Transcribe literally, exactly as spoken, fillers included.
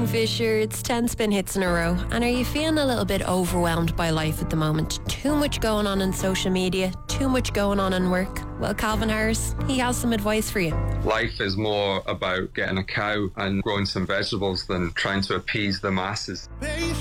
Kingfisher, it's ten spin hits in a row. And are you feeling a little bit overwhelmed by life at the moment? Too much going on in social media, too much going on in work? Well, Calvin Harris, he has some advice for you. Life is more about getting a cow and growing some vegetables than trying to appease the masses.